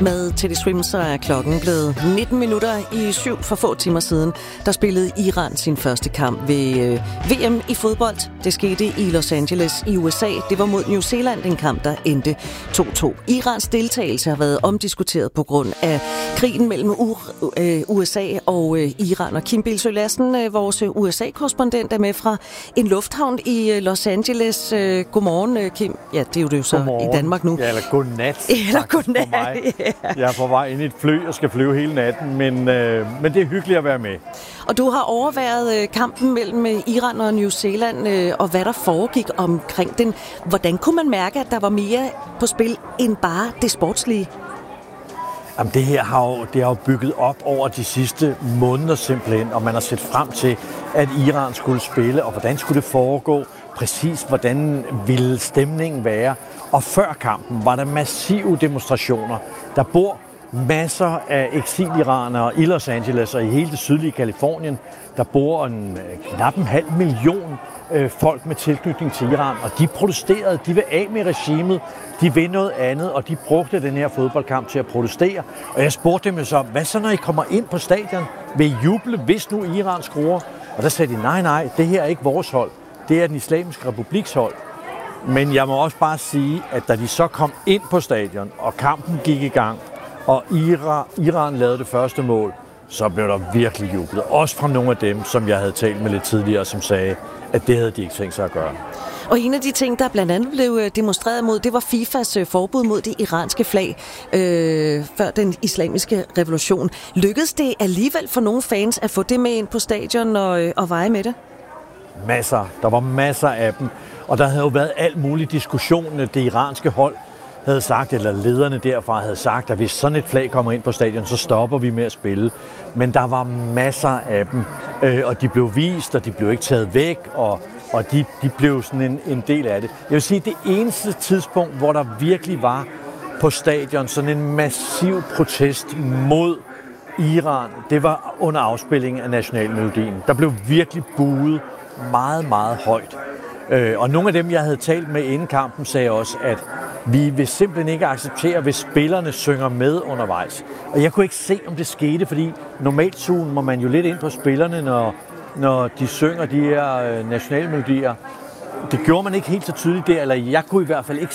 Med Teddy Swims så er klokken blevet 19 minutter i 7 for få timer siden. Der spillede Iran sin første kamp ved VM i fodbold. Det skete i Los Angeles i USA. Det var mod New Zealand, en kamp, der endte 2-2. Irans deltagelse har været omdiskuteret på grund af krigen mellem USA og Iran. Og Kim Bilsøe Lassen, vores USA-korrespondent, er med fra en lufthavn i Los Angeles. Godmorgen, Kim. Ja, det er jo det så godmorgen. I Danmark nu. Ja, eller godnat. Eller godnat, ja. Jeg er på vej ind i et fly og skal flyve hele natten, men det er hyggeligt at være med. Og du har overværet kampen mellem Iran og New Zealand, og hvad der foregik omkring den. Hvordan kunne man mærke, at der var mere på spil end bare det sportslige? Jamen, det her har jo bygget op over de sidste måneder simpelthen, og man har set frem til, at Iran skulle spille, og hvordan skulle det foregå, præcis hvordan ville stemningen være. Og før kampen var der massive demonstrationer. Der bor masser af eksiliranere i Los Angeles og i hele det sydlige Californien. Der bor knap 500.000 folk med tilknytning til Iran, og de protesterede. De vil af med regimet, de vil noget andet, og de brugte den her fodboldkamp til at protestere. Og jeg spurgte dem jo så, hvad så når I kommer ind på stadion? Vil I juble, hvis nu Iran skruer? Og der sagde de, nej, det her er ikke vores hold. Det er den islamiske republiks hold. Men jeg må også bare sige, at da de så kom ind på stadion, og kampen gik i gang, og Iran lavede det første mål, så blev der virkelig jublet. Også fra nogle af dem, som jeg havde talt med lidt tidligere, som sagde, at det havde de ikke tænkt sig at gøre. Og en af de ting, der blandt andet blev demonstreret mod, det var FIFAs forbud mod det iranske flag før den islamiske revolution. Lykkedes det alligevel for nogle fans at få det med ind på stadion og veje med det? Masser. Der var masser af dem. Og der havde jo været alt muligt diskussion. Det iranske hold havde sagt, eller lederne derfra havde sagt, at hvis sådan et flag kommer ind på stadion, så stopper vi med at spille. Men der var masser af dem, og de blev vist, og de blev ikke taget væk, og de blev sådan en del af det. Jeg vil sige, det eneste tidspunkt, hvor der virkelig var på stadion sådan en massiv protest mod Iran, det var under afspillingen af nationalmelodien. Der blev virkelig buet meget, meget højt. Og nogle af dem, jeg havde talt med inden kampen, sagde også, at vi vil simpelthen ikke acceptere, hvis spillerne synger med undervejs. Og jeg kunne ikke se, om det skete, fordi normalt zoom må man jo lidt ind på spillerne, når de synger de her nationalmelodier. Det gjorde man ikke helt så tydeligt der, eller jeg kunne i hvert fald ikke